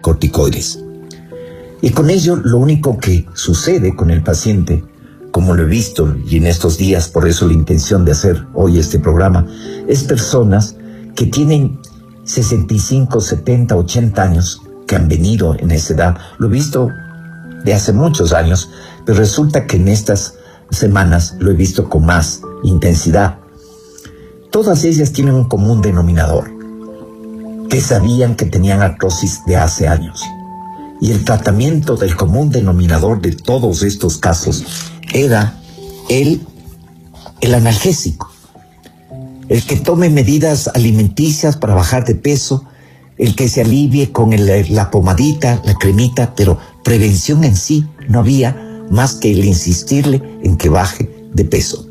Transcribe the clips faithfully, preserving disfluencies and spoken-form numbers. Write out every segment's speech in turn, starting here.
corticoides. Y con ello, lo único que sucede con el paciente, como lo he visto, y en estos días, por eso la intención de hacer hoy este programa, es personas que tienen sesenta y cinco, setenta, ochenta años, que han venido en esa edad. Lo he visto de hace muchos años, pero resulta que en estas semanas lo he visto con más intensidad. Todas ellas tienen un común denominador, que sabían que tenían artrosis de hace años. Y el tratamiento del común denominador de todos estos casos era el, el analgésico. El que tome medidas alimenticias para bajar de peso, el que se alivie con el, la pomadita, la cremita, pero prevención en sí no había más que el insistirle en que baje de peso.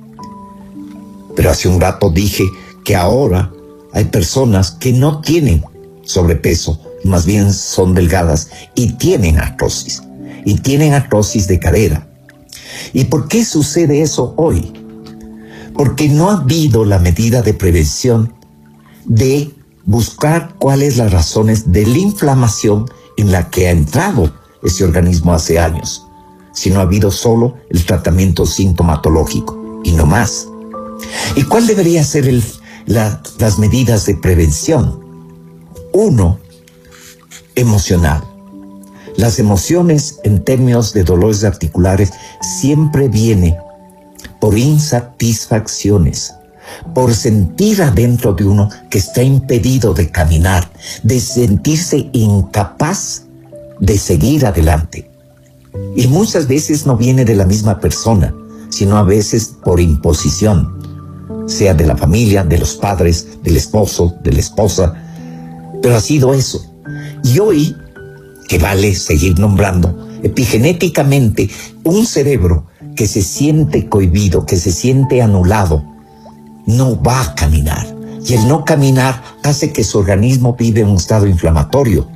Pero hace un rato dije que ahora hay personas que no tienen sobrepeso, más bien son delgadas y tienen artrosis, y tienen artrosis de cadera. ¿Y por qué sucede eso hoy? Porque no ha habido la medida de prevención de buscar cuáles las razones de la inflamación en la que ha entrado ese organismo hace años, sino ha habido solo el tratamiento sintomatológico y no más. ¿Y cuál debería ser el, la, las medidas de prevención? Uno, emocional. Las emociones en términos de dolores articulares siempre vienen por insatisfacciones, por sentir adentro de uno que está impedido de caminar, de sentirse incapaz de seguir adelante. Y muchas veces no viene de la misma persona, sino a veces por imposición, sea de la familia, de los padres, del esposo, de la esposa, pero ha sido eso. Y hoy, que vale seguir nombrando, epigenéticamente, un cerebro que se siente cohibido, que se siente anulado, no va a caminar. Y el no caminar hace que su organismo vive en un estado inflamatorio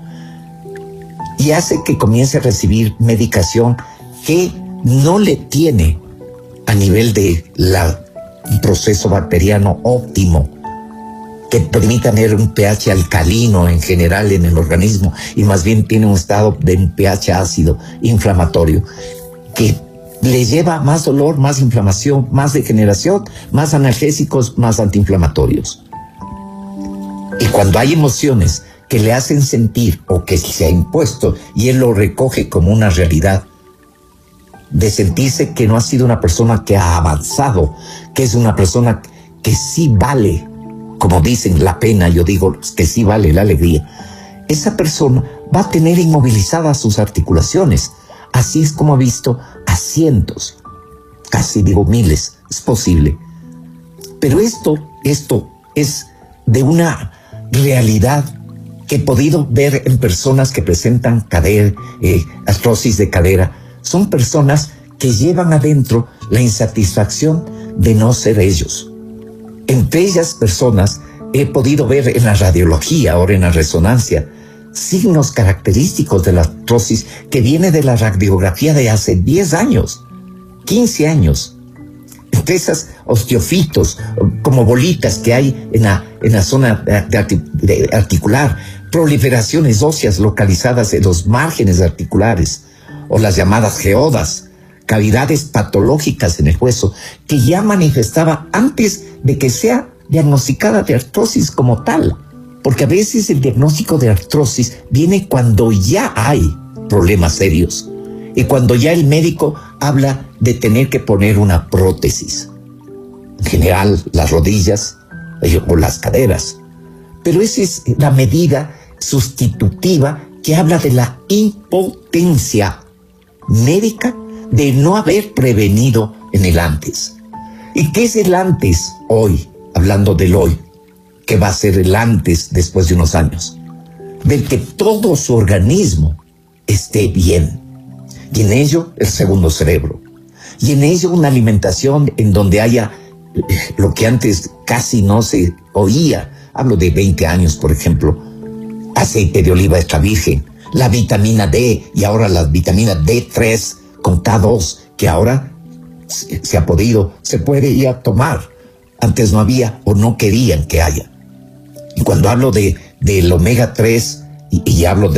y hace que comience a recibir medicación que no le tiene a nivel de la, un proceso bacteriano óptimo que permita tener un pH alcalino en general en el organismo, y más bien tiene un estado de un pH ácido inflamatorio que le lleva más dolor, más inflamación, más degeneración, más analgésicos, más antiinflamatorios. Y cuando hay emociones que le hacen sentir o que se ha impuesto y él lo recoge como una realidad, de sentirse que no ha sido una persona que ha avanzado, que es una persona que sí vale, como dicen, la pena, yo digo que sí vale la alegría, esa persona va a tener inmovilizadas sus articulaciones. Así es como ha visto a cientos, casi digo miles, es posible. Pero esto, esto es de una realidad que he podido ver en personas que presentan cadera, eh, artrosis de cadera. Son personas que llevan adentro la insatisfacción de no ser ellos. Entre ellas personas he podido ver en la radiología, ahora en la resonancia, signos característicos de la artrosis que viene de la radiografía de hace diez años, quince años. Entre esas osteofitos, como bolitas que hay en la, en la zona de, de, de articular, proliferaciones óseas localizadas en los márgenes articulares, o las llamadas geodas, cavidades patológicas en el hueso, que ya manifestaba antes de que sea diagnosticada de artrosis como tal. Porque a veces el diagnóstico de artrosis viene cuando ya hay problemas serios y cuando ya el médico habla de tener que poner una prótesis. En general, las rodillas o las caderas. Pero esa es la medida sustitutiva que habla de la impotencia médica de no haber prevenido en el antes. ¿Y qué es el antes hoy? Hablando del hoy, que va a ser el antes después de unos años, del que todo su organismo esté bien, y en ello el segundo cerebro, y en ello una alimentación en donde haya lo que antes casi no se oía, hablo de veinte años por ejemplo, aceite de oliva extra virgen, la vitamina D, y ahora la vitamina D tres con K dos, que ahora se, se ha podido, se puede ya tomar, antes no había o no querían que haya. Y cuando hablo de del omega tres y, y hablo de